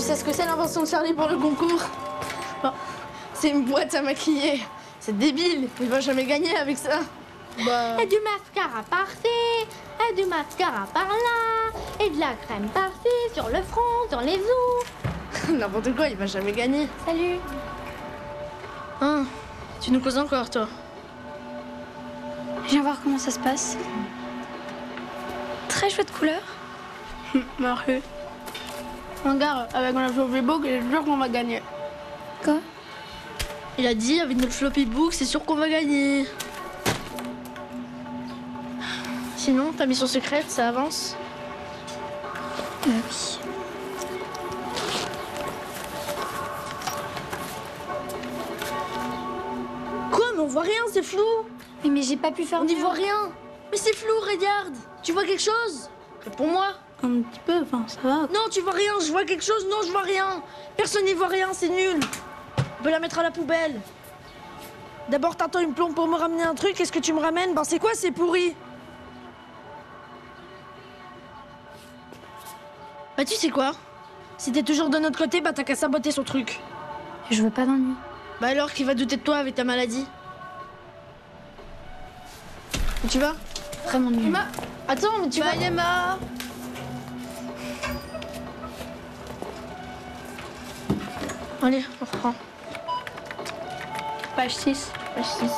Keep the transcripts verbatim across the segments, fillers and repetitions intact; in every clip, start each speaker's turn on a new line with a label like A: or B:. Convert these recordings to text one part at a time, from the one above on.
A: sais ce que c'est l'invention de Charlie pour le concours? Bon, c'est une boîte à maquiller. C'est débile, il va jamais gagner avec ça. Bah...
B: Et du mascara par-ci, et du mascara par-là, et de la crème par-ci, sur le front, sur les os.
A: N'importe quoi, il va jamais gagner.
B: Salut.
A: Hein, tu nous causes encore, toi?
C: Je viens voir comment ça se passe. Très chouette couleur.
A: Marie. Regarde, avec notre floppy book, il est sûr qu'on va gagner.
C: Quoi?
A: Il a dit, avec notre floppy book, c'est sûr qu'on va gagner. Sinon, ta mission secrète, ça avance?
C: Bah oui.
A: Quoi? Mais on voit rien, c'est flou.
C: Oui, mais j'ai pas pu faire
A: On n'y
C: mieux.
A: voit rien. Mais c'est flou, regarde. Tu vois quelque chose? Réponds-moi.
C: Un petit peu, enfin, ça va.
A: Non, tu vois rien. Je vois quelque chose. Non, je vois rien. Personne n'y voit rien, c'est nul. On peut la mettre à la poubelle. D'abord, t'attends une plombe pour me ramener un truc. Qu'est-ce que tu me ramènes? Ben, c'est quoi, c'est pourri? Bah, tu sais quoi? Si t'es toujours de notre côté, bah, t'as qu'à saboter son truc.
C: Je veux pas d'ennui.
A: Bah, alors, qui va douter de toi avec ta maladie? Où tu vas?
C: Vraiment nul.
A: Emma, attends, mais tu vas... Emma. Allez, on reprend.
C: Page six.
A: Page six.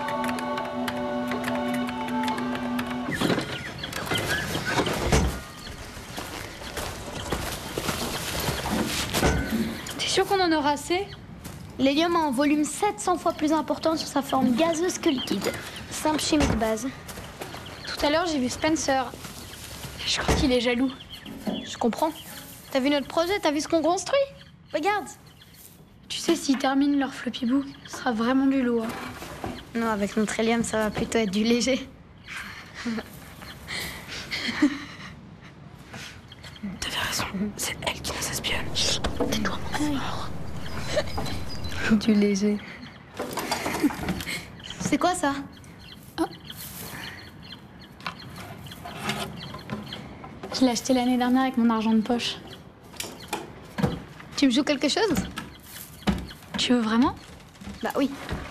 C: T'es sûr qu'on en aura assez?
B: L'hélium a un volume sept cents fois plus important sur sa forme gazeuse que liquide. Simple chimie de base.
C: Tout à l'heure, j'ai vu Spencer. Je crois qu'il est jaloux.
B: Je comprends. T'as vu notre projet? T'as vu ce qu'on construit? Regarde.
C: Tu sais, s'ils terminent leur floppy book, ce sera vraiment du lourd.
B: Non, avec notre hélium, ça va plutôt être du léger.
A: T'avais raison, c'est elle qui nous espionne. Tais-toi,
C: Du léger.
B: C'est quoi ça?
C: Oh. Je l'ai acheté l'année dernière avec mon argent de poche.
B: Tu me joues quelque chose?
C: Tu veux vraiment?
B: Bah oui.